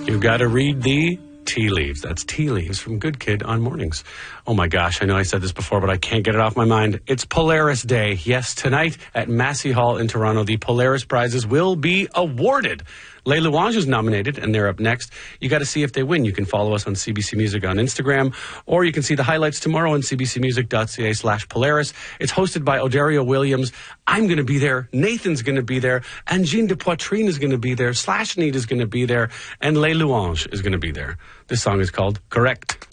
You got to read the tea leaves. That's Tea Leaves from Good Kid on Mornings. Oh my gosh, I know I said this before, but I can't get it off my mind. It's Polaris Day. Yes, tonight at Massey Hall in Toronto, the Polaris prizes will be awarded. Les Louanges is nominated, and they're up next. You got to see if they win. You can follow us on CBC Music on Instagram, or you can see the highlights tomorrow on cbcmusic.ca/Polaris. It's hosted by Odario Williams. I'm going to be there. Nathan's going to be there. Angine de Poitrine is going to be there. Slash Need is going to be there. And Les Louanges is going to be there. This song is called Correct.